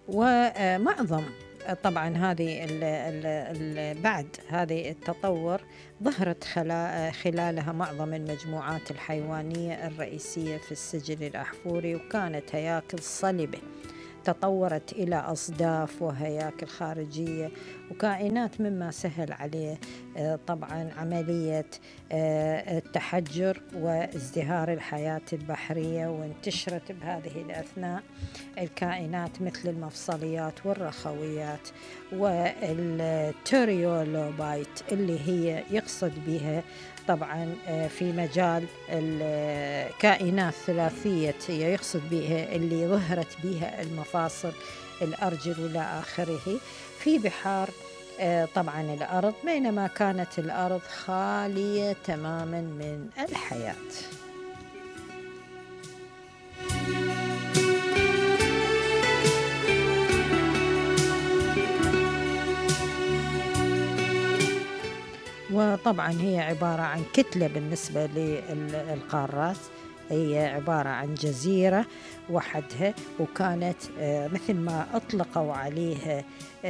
ومعظم طبعا بعد هذه التطور ظهرت خلالها معظم المجموعات الحيوانية الرئيسية في السجل الأحفوري، وكانت هياكل صلبة تطورت إلى أصداف وهياكل خارجية وكائنات، مما سهل عليه طبعا عملية التحجر وازدهار الحياة البحرية. وانتشرت بهذه الأثناء الكائنات مثل المفصليات والرخويات والتوريولوبايت، اللي هي يقصد بها طبعا في مجال الكائنات ثلاثية، هي يقصد بها اللي ظهرت بها المفاصل، الأرجل إلى آخره، في بحار طبعا الأرض، بينما كانت الأرض خالية تماما من الحياة. وطبعا هي عبارة عن كتلة بالنسبة للقارات، هي عبارة عن جزيرة وحدها، وكانت مثل ما أطلقوا عليها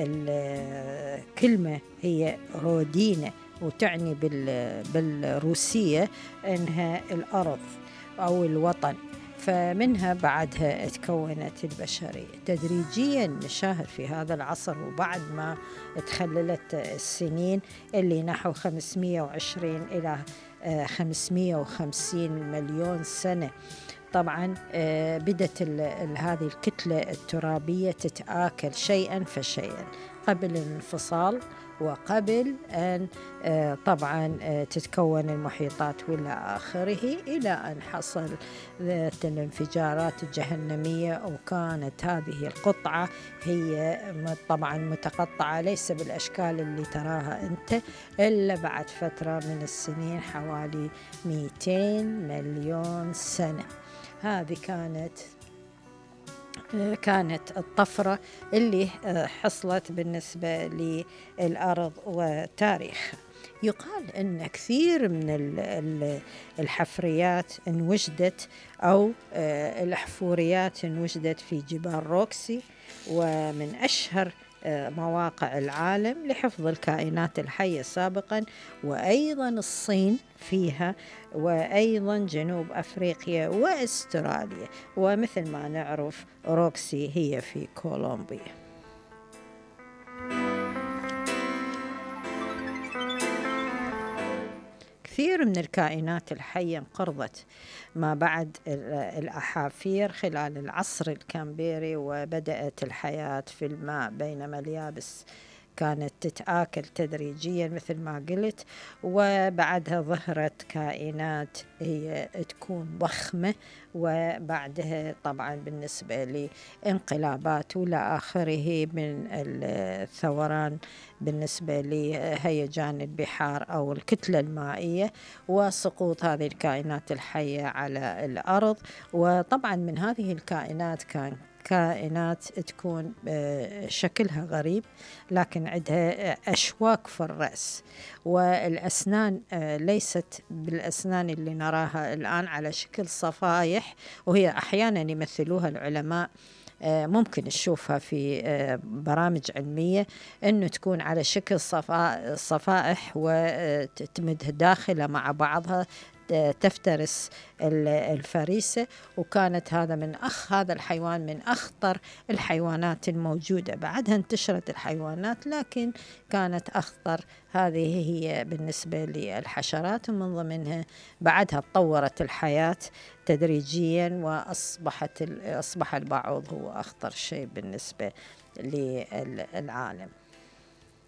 الكلمة هي رودينا، وتعني بالروسية إنها الأرض أو الوطن، فمنها بعدها تكونت البشرية. تدريجيا نشاهد في هذا العصر وبعد ما تخللت السنين اللي نحو 520 إلى 550 مليون سنة، طبعا بدت هذه الكتلة الترابية تتآكل شيئا فشيئا قبل الانفصال، وقبل أن طبعا تتكون المحيطات والى آخره، إلى أن حصل ذات الانفجارات الجهنمية. وكانت هذه القطعة هي طبعا متقطعة ليس بالأشكال اللي تراها أنت، إلا بعد فترة من السنين حوالي 200 مليون سنة. هذه كانت الطفرة اللي حصلت بالنسبة للأرض وتاريخها. يقال أن كثير من الحفريات انوجدت أو الأحفوريات انوجدت في جبال روكسي، ومن أشهر مواقع العالم لحفظ الكائنات الحية سابقا، وأيضا الصين فيها، وأيضا جنوب أفريقيا وأستراليا، ومثل ما نعرف روكسي هي في كولومبيا. كثير من الكائنات الحية انقرضت ما بعد الأحافير خلال العصر الكامبيري، وبدأت الحياة في الماء، بينما اليابس كانت تتآكل تدريجيا مثل ما قلت، وبعدها ظهرت كائنات هي تكون ضخمة، وبعدها طبعا بالنسبة لانقلابات ولا آخره من الثوران بالنسبة لهيجان البحار أو الكتلة المائية، وسقوط هذه الكائنات الحية على الأرض. وطبعا من هذه الكائنات كائنات تكون شكلها غريب، لكن عندها أشواك في الرأس، والأسنان ليست بالأسنان اللي نراها الآن على شكل صفائح، وهي أحيانا يمثلوها العلماء، ممكن نشوفها في برامج علمية أنه تكون على شكل صفائح وتمد داخلة مع بعضها تفترس الفريسة. وكانت هذا الحيوان من أخطر الحيوانات الموجودة. بعدها انتشرت الحيوانات، لكن كانت أخطر هذه هي بالنسبة للحشرات، ومن ضمنها بعدها تطورت الحياة تدريجيا، وأصبح البعوض هو أخطر شيء بالنسبة للعالم.